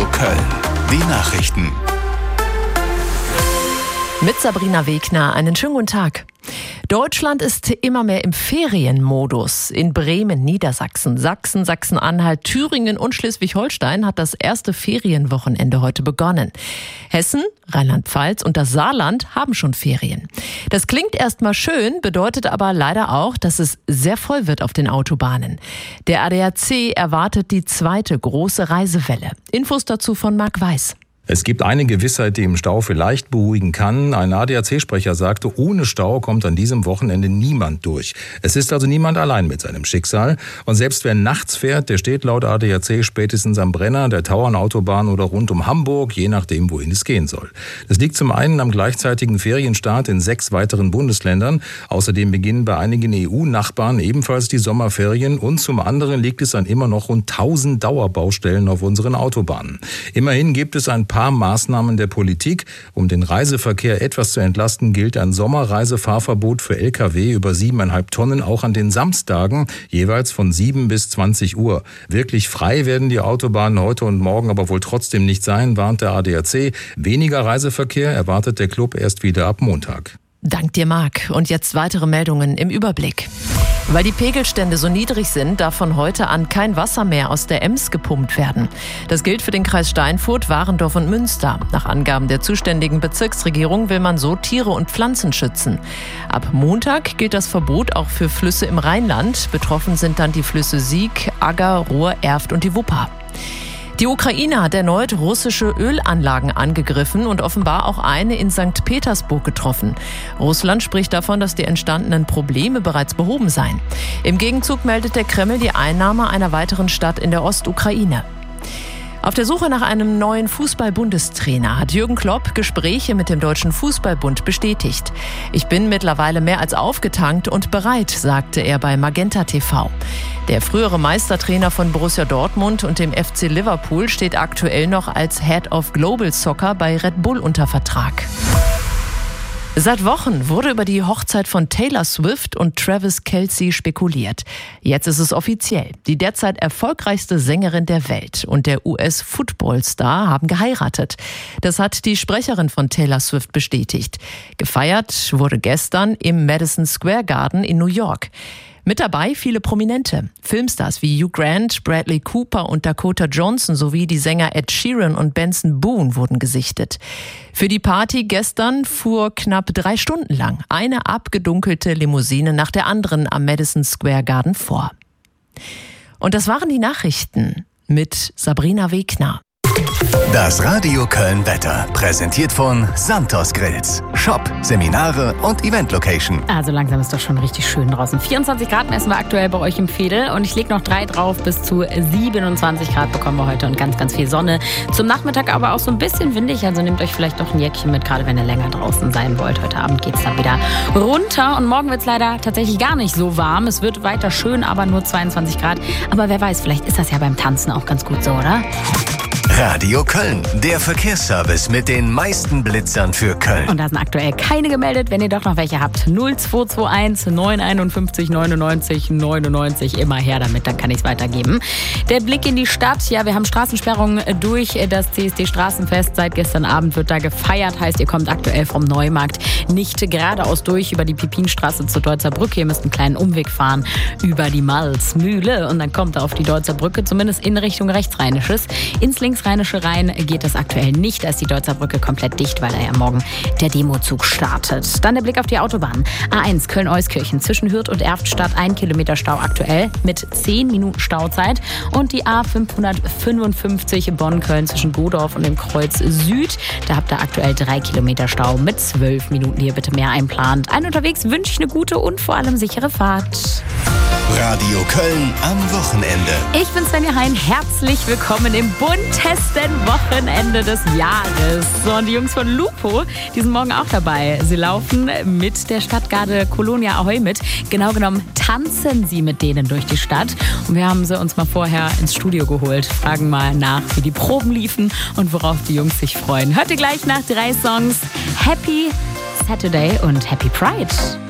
Köln. Die Nachrichten. Mit Sabrina Wegner, einen schönen guten Tag. Deutschland ist immer mehr im Ferienmodus. In Bremen, Niedersachsen, Sachsen, Sachsen-Anhalt, Thüringen und Schleswig-Holstein hat das erste Ferienwochenende heute begonnen. Hessen, Rheinland-Pfalz und das Saarland haben schon Ferien. Das klingt erstmal schön, bedeutet aber leider auch, dass es sehr voll wird auf den Autobahnen. Der ADAC erwartet die zweite große Reisewelle. Infos dazu von Marc Weiß. Es gibt eine Gewissheit, die im Stau vielleicht beruhigen kann. Ein ADAC-Sprecher sagte, ohne Stau kommt an diesem Wochenende niemand durch. Es ist also niemand allein mit seinem Schicksal. Und selbst wer nachts fährt, der steht laut ADAC spätestens am Brenner, der Tauernautobahn oder rund um Hamburg, je nachdem, wohin es gehen soll. Das liegt zum einen am gleichzeitigen Ferienstart in 6 weiteren Bundesländern. Außerdem beginnen bei einigen EU-Nachbarn ebenfalls die Sommerferien. Und zum anderen liegt es an immer noch rund 1000 Dauerbaustellen auf unseren Autobahnen. Immerhin gibt es ein paar Maßnahmen der Politik. Um den Reiseverkehr etwas zu entlasten, gilt ein Sommerreisefahrverbot für Lkw über 7,5 Tonnen auch an den Samstagen, jeweils von 7 bis 20 Uhr. Wirklich frei werden die Autobahnen heute und morgen aber wohl trotzdem nicht sein, warnt der ADAC. Weniger Reiseverkehr erwartet der Club erst wieder ab Montag. Dank dir, Marc. Und jetzt weitere Meldungen im Überblick. Weil die Pegelstände so niedrig sind, darf von heute an kein Wasser mehr aus der Ems gepumpt werden. Das gilt für den Kreis Steinfurt, Warendorf und Münster. Nach Angaben der zuständigen Bezirksregierung will man so Tiere und Pflanzen schützen. Ab Montag gilt das Verbot auch für Flüsse im Rheinland. Betroffen sind dann die Flüsse Sieg, Agger, Ruhr, Erft und die Wupper. Die Ukraine hat erneut russische Ölanlagen angegriffen und offenbar auch eine in St. Petersburg getroffen. Russland spricht davon, dass die entstandenen Probleme bereits behoben seien. Im Gegenzug meldet der Kreml die Einnahme einer weiteren Stadt in der Ostukraine. Auf der Suche nach einem neuen Fußball-Bundestrainer hat Jürgen Klopp Gespräche mit dem Deutschen Fußballbund bestätigt. Ich bin mittlerweile mehr als aufgetankt und bereit, sagte er bei Magenta TV. Der frühere Meistertrainer von Borussia Dortmund und dem FC Liverpool steht aktuell noch als Head of Global Soccer bei Red Bull unter Vertrag. Seit Wochen wurde über die Hochzeit von Taylor Swift und Travis Kelce spekuliert. Jetzt ist es offiziell. Die derzeit erfolgreichste Sängerin der Welt und der US-Football-Star haben geheiratet. Das hat die Sprecherin von Taylor Swift bestätigt. Gefeiert wurde gestern im Madison Square Garden in New York. Mit dabei viele Prominente. Filmstars wie Hugh Grant, Bradley Cooper und Dakota Johnson sowie die Sänger Ed Sheeran und Benson Boone wurden gesichtet. Für die Party gestern fuhr knapp 3 Stunden lang eine abgedunkelte Limousine nach der anderen am Madison Square Garden vor. Und das waren die Nachrichten mit Sabrina Wegner. Das Radio Köln Wetter, präsentiert von Santos Grills. Shop, Seminare und Event-Location. Also langsam ist doch schon richtig schön draußen. 24 Grad messen wir aktuell bei euch im Veedel und ich lege noch 3 drauf. Bis zu 27 Grad bekommen wir heute und ganz, ganz viel Sonne. Zum Nachmittag aber auch so ein bisschen windig, also nehmt euch vielleicht doch ein Jäckchen mit, gerade wenn ihr länger draußen sein wollt. Heute Abend geht es dann wieder runter und morgen wird es leider tatsächlich gar nicht so warm. Es wird weiter schön, aber nur 22 Grad. Aber wer weiß, vielleicht ist das ja beim Tanzen auch ganz gut so, oder? Radio Köln, der Verkehrsservice mit den meisten Blitzern für Köln. Und da sind aktuell keine gemeldet. Wenn ihr doch noch welche habt, 0221 951 99 99. Immer her damit, dann kann ich es weitergeben. Der Blick in die Stadt. Ja, wir haben Straßensperrungen durch das CSD-Straßenfest. Seit gestern Abend wird da gefeiert. Heißt, ihr kommt aktuell vom Neumarkt nicht geradeaus durch über die Pipinstraße zur Deutzer Brücke. Ihr müsst einen kleinen Umweg fahren über die Malzmühle und dann kommt ihr auf die Deutzer Brücke, zumindest in Richtung Rechtsrheinisches. Ins Linksrheinische Rhein geht es aktuell nicht. Da ist die Deutzer Brücke komplett dicht, weil da ja morgen der Demozug startet. Dann der Blick auf die Autobahn. A1 Köln-Euskirchen zwischen Hürth und Erftstadt 1 Kilometer Stau aktuell mit 10 Minuten Stauzeit. Und die A555 Bonn-Köln zwischen Godorf und dem Kreuz Süd. Da habt ihr aktuell 3 Kilometer Stau mit 12 Minuten. Hier bitte mehr einplant. Allen unterwegs wünsche ich eine gute und vor allem sichere Fahrt. Radio Köln am Wochenende. Ich bin Svenja Hein. Herzlich willkommen im buntesten Wochenende des Jahres. So, und die Jungs von Lupo, die sind morgen auch dabei. Sie laufen mit der Stadtgarde Kolonia Ahoi mit. Genau genommen tanzen sie mit denen durch die Stadt. Und wir haben sie uns mal vorher ins Studio geholt. Fragen mal nach, wie die Proben liefen und worauf die Jungs sich freuen. Hört ihr gleich nach 3 Songs. Happy Saturday und Happy Pride.